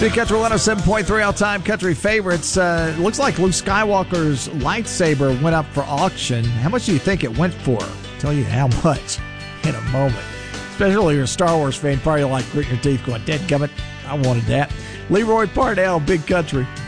City Country 107.3 all-time country favorites. Looks like Luke Skywalker's lightsaber went up for auction. How much do you think it went for? I'll tell you how much in a moment. Especially if you're a Star Wars fan, probably like gritting your teeth going, dadgummit, I wanted that. Leroy Pardell, Big Country.